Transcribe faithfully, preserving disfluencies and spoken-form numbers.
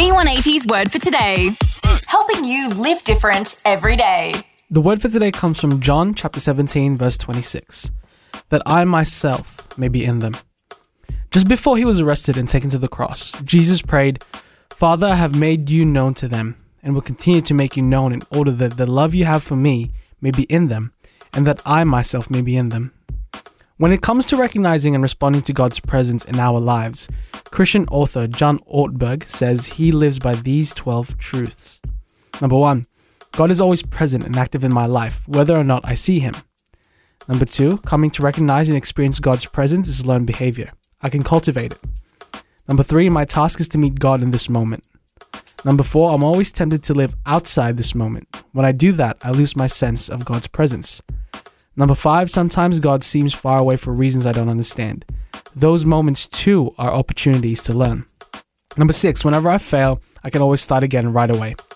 V one eighty's word for today. Helping you live different every day. The word for today comes from John chapter seventeen, verse twenty-six. That I myself may be in them. Just before he was arrested and taken to the cross, Jesus prayed, Father, I have made you known to them, and will continue to make you known in order that the love you have for me may be in them, and that I myself may be in them. When it comes to recognizing and responding to God's presence in our lives, Christian author John Ortberg says he lives by these twelve truths. Number one, God is always present and active in my life, whether or not I see him. Number two, coming to recognize and experience God's presence is learned behavior. I can cultivate it. Number three, my task is to meet God in this moment. Number four, I'm always tempted to live outside this moment. When I do that, I lose my sense of God's presence. Number five, sometimes God seems far away for reasons I don't understand. Those moments too are opportunities to learn. Number six, whenever I fail, I can always start again right away.